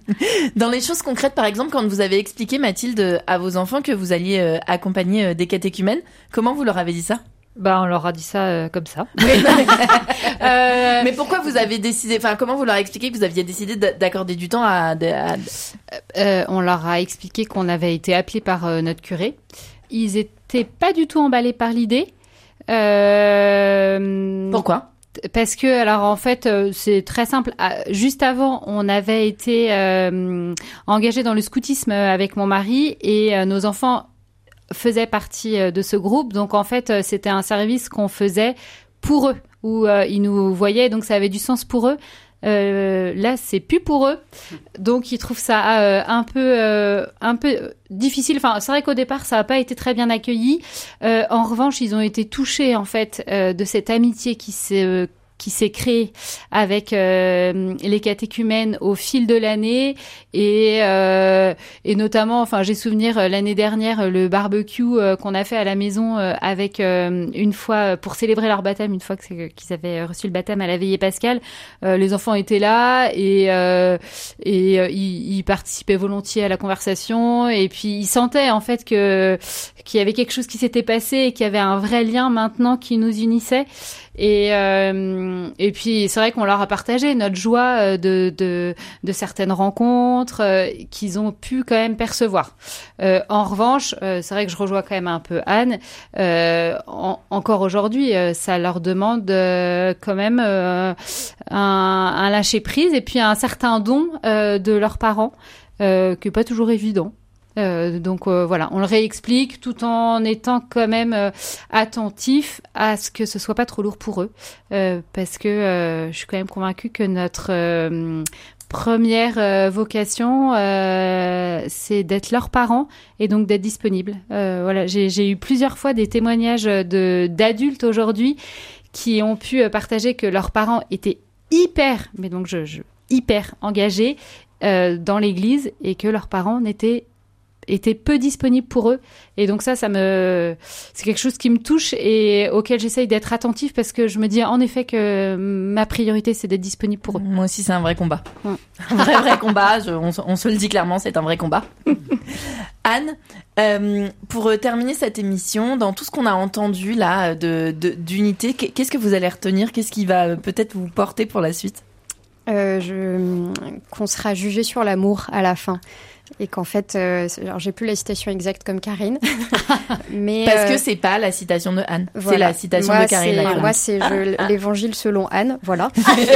Dans les choses concrètes, par exemple, quand vous avez expliqué, Mathilde, à vos enfants que vous alliez accompagner des catéchumènes, comment vous leur avez dit ça ? On leur a dit ça comme ça. Mais pourquoi vous avez décidé, comment vous leur avez expliqué que vous aviez décidé d'accorder du temps On leur a expliqué qu'on avait été appelés par notre curé. Ils étaient pas du tout emballés par l'idée. Pourquoi ? Parce que, alors en fait, c'est très simple. Juste avant, on avait été engagés dans le scoutisme avec mon mari et nos enfants faisaient partie de ce groupe. Donc en fait, c'était un service qu'on faisait pour eux, où ils nous voyaient, donc ça avait du sens pour eux. Là, c'est plus pour eux, donc ils trouvent ça un peu difficile. Enfin, c'est vrai qu'au départ, ça n'a pas été très bien accueilli. En revanche, ils ont été touchés en fait de cette amitié qui s'est créée avec les catéchumènes au fil de l'année et notamment, j'ai souvenir l'année dernière le barbecue qu'on a fait à la maison avec une fois pour célébrer leur baptême, une fois qu'ils avaient reçu le baptême à la veillée pascale, les enfants étaient là et ils participaient volontiers à la conversation et puis ils sentaient en fait qu'il y avait quelque chose qui s'était passé et qu'il y avait un vrai lien maintenant qui nous unissait. Et puis c'est vrai qu'on leur a partagé notre joie de certaines rencontres qu'ils ont pu quand même percevoir. En revanche, c'est vrai que je rejoins quand même un peu Anne. Encore aujourd'hui, ça leur demande quand même un lâcher prise et puis un certain don de leurs parents qui est pas toujours évident. Donc voilà, on le réexplique tout en étant quand même attentif à ce que ce soit pas trop lourd pour eux, parce que je suis quand même convaincue que notre première vocation, c'est d'être leurs parents et donc d'être disponible. Voilà, j'ai eu plusieurs fois des témoignages d'adultes aujourd'hui qui ont pu partager que leurs parents étaient hyper engagés dans l'Église et que leurs parents étaient peu disponibles pour eux. Et donc c'est quelque chose qui me touche et auquel j'essaye d'être attentive parce que je me dis en effet que ma priorité, c'est d'être disponible pour eux. Moi aussi, c'est un vrai combat. Un vrai combat. On se le dit clairement, c'est un vrai combat. Anne, pour terminer cette émission, dans tout ce qu'on a entendu là d'unité, qu'est-ce que vous allez retenir ? Qu'est-ce qui va peut-être vous porter pour la suite ? Qu'on sera jugé sur l'amour à la fin. Et qu'en fait, alors j'ai plus la citation exacte comme Karine, mais parce que c'est pas la citation de Anne, voilà. C'est la citation de Karine. Moi, c'est l'Évangile selon Anne, voilà,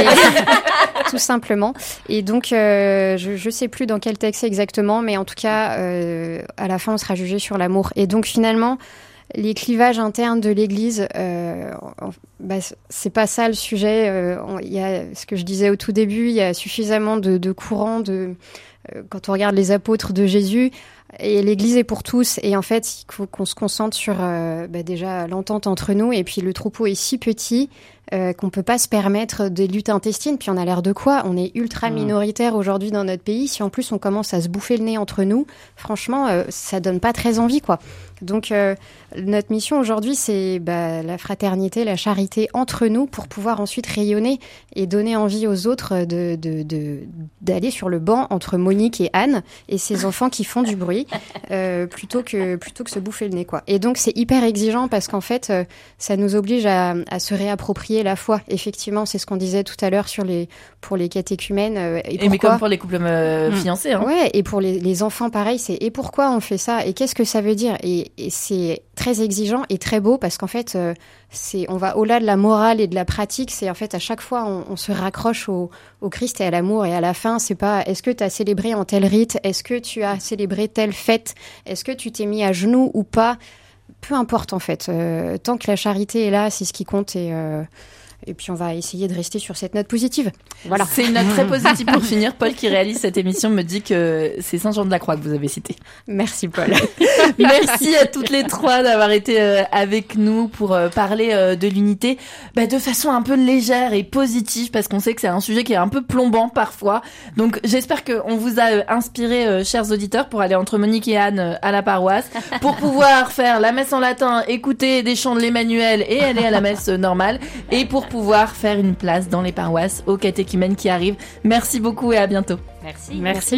tout simplement. Et donc, je sais plus dans quel texte exactement, mais en tout cas, à la fin, on sera jugé sur l'amour. Et donc, finalement, les clivages internes de l'Église, c'est pas ça le sujet. Il y a ce que je disais au tout début, il y a suffisamment de courants quand on regarde les apôtres de Jésus, et l'Église est pour tous. Et en fait, il faut qu'on se concentre sur déjà l'entente entre nous. Et puis le troupeau est si petit qu'on peut pas se permettre des luttes intestines. Puis on a l'air de quoi ? On est ultra minoritaire aujourd'hui dans notre pays. Si en plus on commence à se bouffer le nez entre nous, franchement, ça donne pas très envie, quoi. Donc notre mission aujourd'hui, c'est la fraternité, la charité entre nous pour pouvoir ensuite rayonner et donner envie aux autres d'aller sur le banc entre Monique et Anne et ses enfants qui font du bruit plutôt que se bouffer le nez, quoi. Et donc c'est hyper exigeant parce qu'en fait ça nous oblige à se réapproprier la foi. Effectivement, c'est ce qu'on disait tout à l'heure pour les catéchumènes. Mais comme pour les couples fiancés. Hein. Ouais, et pour les enfants, pareil, et pourquoi on fait ça ? Et qu'est-ce que ça veut dire ? Et c'est très exigeant et très beau parce qu'en fait, on va au-delà de la morale et de la pratique. C'est en fait, à chaque fois, on se raccroche au Christ et à l'amour. Et à la fin, c'est pas est-ce que tu as célébré en tel rite ? Est-ce que tu as célébré telle fête ? Est-ce que tu t'es mis à genoux ou pas ? Peu importe, en fait. Tant que la charité est là, c'est ce qui compte. Et puis on va essayer de rester sur cette note positive. Voilà. C'est une note très positive pour finir. Paul, qui réalise cette émission, me dit que c'est Saint-Jean de la Croix que vous avez cité. Merci Paul. Merci à toutes les trois d'avoir été avec nous pour parler de l'unité de façon un peu légère et positive, parce qu'on sait que c'est un sujet qui est un peu plombant parfois. Donc j'espère qu'on vous a inspiré, chers auditeurs, pour aller entre Monique et Anne à la paroisse, pour pouvoir faire la messe en latin, écouter des chants de l'Emmanuel et aller à la messe normale, et pour pouvoir faire une place dans les paroisses aux catéchumènes qui arrivent. Merci beaucoup et à bientôt. Merci.